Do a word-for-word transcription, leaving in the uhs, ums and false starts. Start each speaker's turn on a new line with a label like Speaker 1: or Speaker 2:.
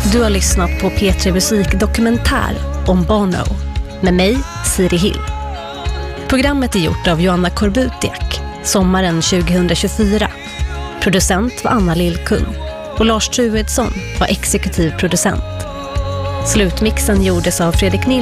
Speaker 1: Du har lyssnat på P tre Musik dokumentär om Bono med mig, Siri Hill. Programmet är gjort av Joanna Korbutiak sommaren tjugohundratjugofyra. Producent var Anna Lillkung och Lars Truedsson var exekutiv producent. Slutmixen gjordes av Fredrik Nilsson.